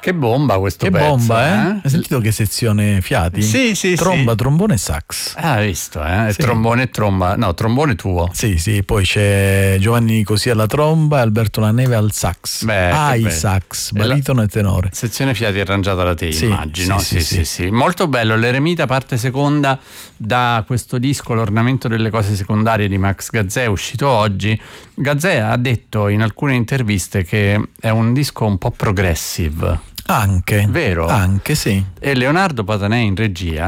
Che bomba questo Che pezzo. bomba, eh? Hai sentito che sezione fiati? Sì. Tromba, trombone e sax. Hai visto, eh? Sì. Trombone e tromba. No, trombone tuo. Sì, poi c'è Giovanni Nicosia alla tromba e Alberto Laneve al sax. Beh, che Ai bello. sax, baritono e tenore. Sezione fiati arrangiata da te, Sì, immagino. sì. Molto bello. L'Eremita, parte seconda, da questo disco L'ornamento delle cose secondarie di Max Gazzè, uscito oggi. Gazzè ha detto in alcune interviste che è un disco un po' progressive. Anche. Vero? Anche, sì. E Leonardo Patanè in regia